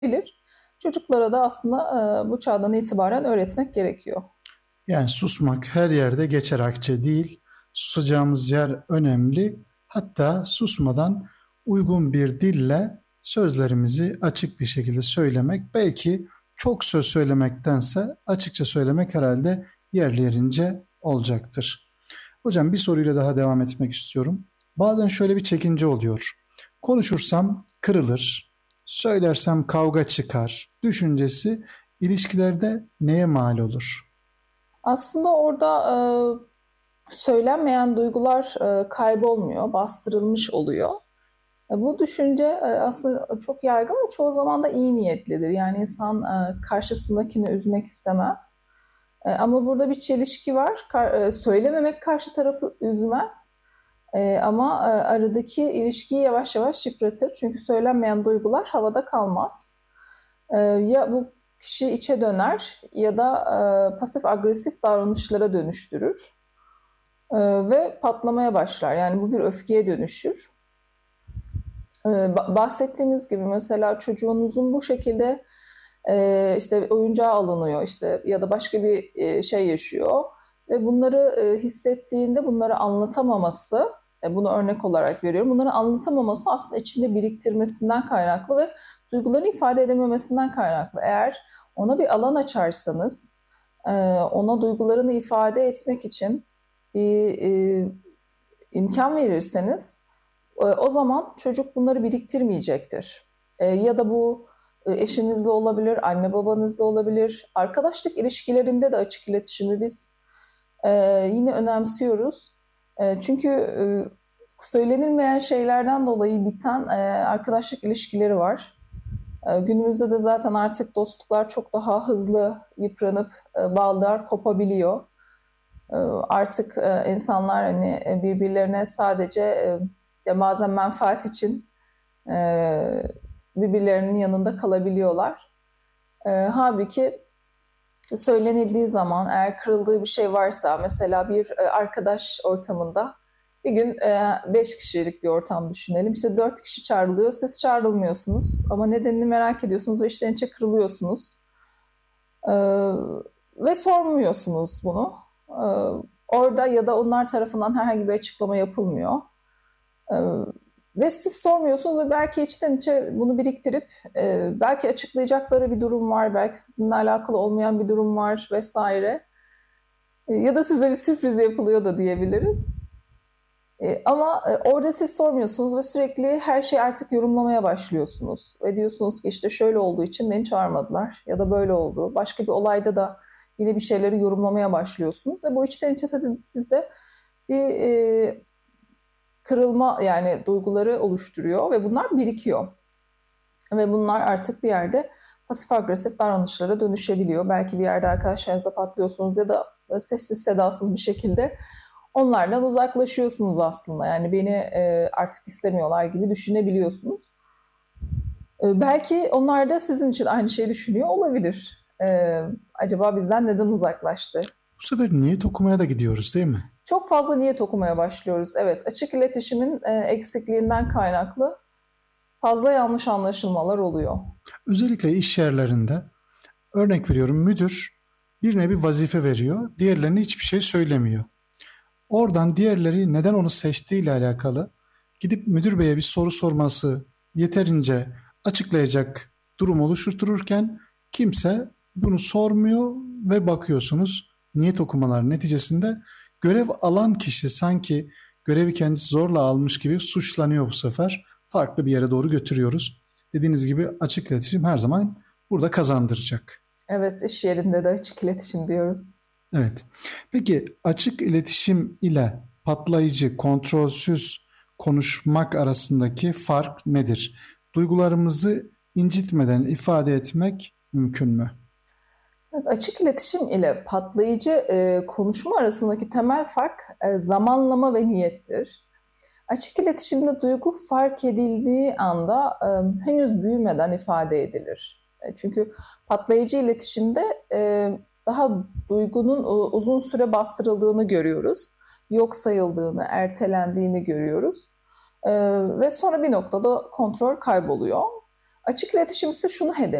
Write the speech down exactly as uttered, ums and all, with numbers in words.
Çocuklara da aslında e, bu çağdan itibaren öğretmek gerekiyor. Yani susmak her yerde geçer akçe değil. Susacağımız yer önemli. Hatta susmadan uygun bir dille sözlerimizi açık bir şekilde söylemek, belki çok söz söylemektense açıkça söylemek herhalde yerli yerince olacaktır. Hocam bir soruyla daha devam etmek istiyorum. Bazen şöyle bir çekince oluyor. Konuşursam kırılır, söylersem kavga çıkar düşüncesi ilişkilerde neye mal olur? Aslında orada e, söylenmeyen duygular e, kaybolmuyor, bastırılmış oluyor. E, bu düşünce e, aslında çok yaygın ve çoğu zaman da iyi niyetlidir. Yani insan e, karşısındakini üzmek istemez. E, ama burada bir çelişki var. Ka- e, söylememek karşı tarafı üzmez. E, ama e, aradaki ilişkiyi yavaş yavaş yıpratır. Çünkü söylenmeyen duygular havada kalmaz. E, ya bu kişi içe döner ya da e, pasif agresif davranışlara dönüştürür. E, ve patlamaya başlar. Yani bu bir öfkeye dönüşür. E, bahsettiğimiz gibi mesela çocuğunuzun bu şekilde e, işte oyuncağı alınıyor işte ya da başka bir e, şey yaşıyor ve bunları e, hissettiğinde bunları anlatamaması, e, bunu örnek olarak veriyorum. Bunları anlatamaması aslında içinde biriktirmesinden kaynaklı ve duygularını ifade edememesinden kaynaklı. Eğer ona bir alan açarsanız, e, ona duygularını ifade etmek için bir e, imkan verirseniz, e, o zaman çocuk bunları biriktirmeyecektir. E, ya da bu e, eşinizle olabilir, anne babanızla olabilir. Arkadaşlık ilişkilerinde de açık iletişimi biz e, yine önemsiyoruz. E, çünkü e, söylenilmeyen şeylerden dolayı biten e, arkadaşlık ilişkileri var. E, günümüzde de zaten artık dostluklar çok daha hızlı yıpranıp e, bağlar kopabiliyor. E, artık e, insanlar hani e, birbirlerine sadece e, bazen menfaat için e, birbirlerinin yanında kalabiliyorlar. E, halbuki söylenildiği zaman eğer kırıldığı bir şey varsa mesela bir e, arkadaş ortamında bir gün e, beş kişilik bir ortam düşünelim. İşte dört kişi çağrılıyor, siz çağrılmıyorsunuz ama nedenini merak ediyorsunuz ve içten içe kırılıyorsunuz. E, ve sormuyorsunuz bunu. E, orada ya da onlar tarafından herhangi bir açıklama yapılmıyor. E, ve siz sormuyorsunuz ve belki içten içe bunu biriktirip e, belki açıklayacakları bir durum var, belki sizinle alakalı olmayan bir durum var vesaire. E, ya da size bir sürpriz yapılıyor da diyebiliriz. E, ama e, orada siz sormuyorsunuz ve sürekli her şeyi artık yorumlamaya başlıyorsunuz. Ve diyorsunuz ki işte şöyle olduğu için beni çağırmadılar ya da böyle oldu. Başka bir olayda da yine bir şeyleri yorumlamaya başlıyorsunuz. Ve bu içten içe tabii sizde bir e, kırılma yani duyguları oluşturuyor ve bunlar birikiyor. Ve bunlar artık bir yerde pasif agresif davranışlara dönüşebiliyor. Belki bir yerde arkadaşlarınızla patlıyorsunuz ya da sessiz sedasız bir şekilde onlardan uzaklaşıyorsunuz aslında. Yani beni e, artık istemiyorlar gibi düşünebiliyorsunuz. E, belki onlar da sizin için aynı şeyi düşünüyor olabilir. E, acaba bizden neden uzaklaştı? Bu sefer niyet okumaya da gidiyoruz değil mi? Çok fazla niyet okumaya başlıyoruz. Evet, açık iletişimin e, eksikliğinden kaynaklı fazla yanlış anlaşılmalar oluyor. Özellikle iş yerlerinde örnek veriyorum, müdür birine bir vazife veriyor, diğerlerine hiçbir şey söylemiyor. Oradan diğerleri neden onu seçtiğiyle alakalı gidip müdür beye bir soru sorması yeterince açıklayacak durum oluştururken kimse bunu sormuyor ve bakıyorsunuz niyet okumalar neticesinde görev alan kişi sanki görevi kendisi zorla almış gibi suçlanıyor bu sefer. Farklı bir yere doğru götürüyoruz. Dediğiniz gibi açık iletişim her zaman burada kazandıracak. Evet, iş yerinde de açık iletişim diyoruz. Evet. Peki açık iletişim ile patlayıcı, kontrolsüz konuşmak arasındaki fark nedir? Duygularımızı incitmeden ifade etmek mümkün mü? Evet, açık iletişim ile patlayıcı e, konuşma arasındaki temel fark e, zamanlama ve niyettir. Açık iletişimde duygu fark edildiği anda e, henüz büyümeden ifade edilir. E, çünkü patlayıcı iletişimde e, daha duygunun u- uzun süre bastırıldığını görüyoruz. Yok sayıldığını, ertelendiğini görüyoruz. E, ve sonra bir noktada kontrol kayboluyor. Açık iletişim ise şunu hedefliyor.